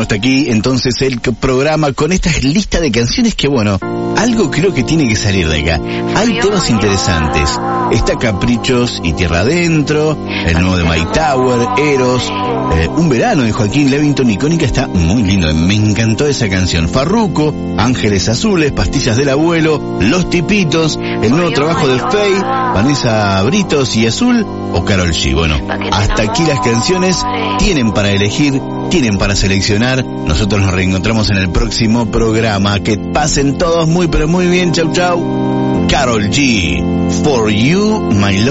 hasta aquí entonces el programa con esta lista de canciones que, bueno, algo creo que tiene que salir de acá. Hay temas interesantes. Está Caprichos y Tierra Adentro, el nuevo de My Tower, Eros, Un Verano de Joaquín Levington, Icónica, está muy lindo, me encantó esa canción. Farruko, Ángeles Azules, Pastillas del Abuelo, Los Tipitos, el nuevo trabajo de Faye, Vanessa Britos y Azul o Karol G. Bueno, hasta aquí las canciones, tienen para elegir, tienen para seleccionar. Nosotros nos reencontramos en el próximo programa. Que pasen todos muy pero muy bien. Chau chau. Karol G, For You, My Love.